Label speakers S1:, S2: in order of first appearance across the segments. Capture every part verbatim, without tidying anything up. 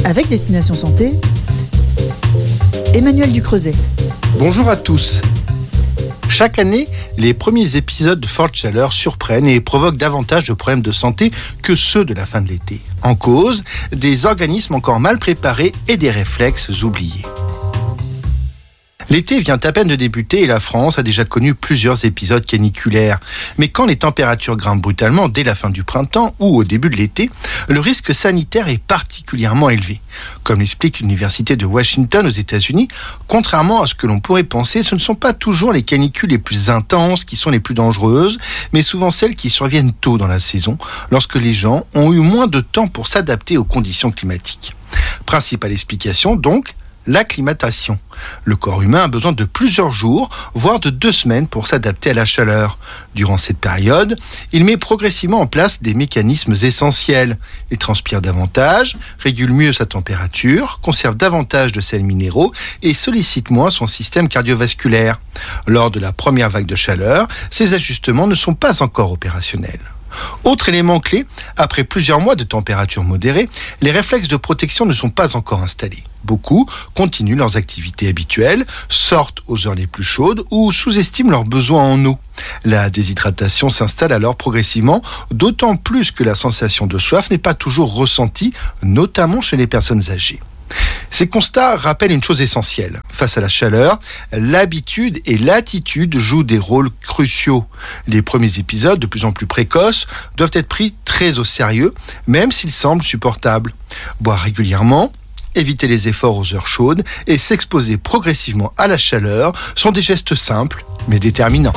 S1: Avec Destination Santé, Emmanuel Ducreuset.
S2: Bonjour à tous. Chaque année, les premiers épisodes de forte chaleur surprennent et provoquent davantage de problèmes de santé que ceux de la fin de l'été. En cause, des organismes encore mal préparés et des réflexes oubliés. L'été vient à peine de débuter et la France a déjà connu plusieurs épisodes caniculaires. Mais quand les températures grimpent brutalement dès la fin du printemps ou au début de l'été, le risque sanitaire est particulièrement élevé. Comme l'explique l'Université de Washington aux États-Unis, contrairement à ce que l'on pourrait penser, ce ne sont pas toujours les canicules les plus intenses qui sont les plus dangereuses, mais souvent celles qui surviennent tôt dans la saison, lorsque les gens ont eu moins de temps pour s'adapter aux conditions climatiques. Principale explication donc, l'acclimatation. Le corps humain a besoin de plusieurs jours, voire de deux semaines pour s'adapter à la chaleur. Durant cette période, il met progressivement en place des mécanismes essentiels. Il transpire davantage, régule mieux sa température, conserve davantage de sels minéraux et sollicite moins son système cardiovasculaire. Lors de la première vague de chaleur, ces ajustements ne sont pas encore opérationnels. Autre élément clé, après plusieurs mois de température modérée, les réflexes de protection ne sont pas encore installés. Beaucoup continuent leurs activités habituelles, sortent aux heures les plus chaudes ou sous-estiment leurs besoins en eau. La déshydratation s'installe alors progressivement, d'autant plus que la sensation de soif n'est pas toujours ressentie, notamment chez les personnes âgées. Ces constats rappellent une chose essentielle. Face à la chaleur, l'habitude et l'attitude jouent des rôles cruciaux. Les premiers épisodes, de plus en plus précoces, doivent être pris très au sérieux, même s'ils semblent supportables. Boire régulièrement, éviter les efforts aux heures chaudes et s'exposer progressivement à la chaleur sont des gestes simples, mais déterminants.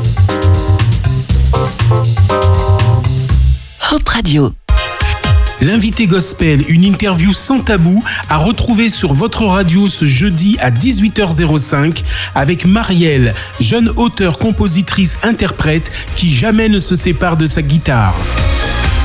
S3: Hope Radio.
S4: L'invité gospel, une interview sans tabou, à retrouver sur votre radio ce jeudi à dix-huit heures cinq avec Marielle, jeune auteure, compositrice, interprète qui jamais ne se sépare de sa guitare.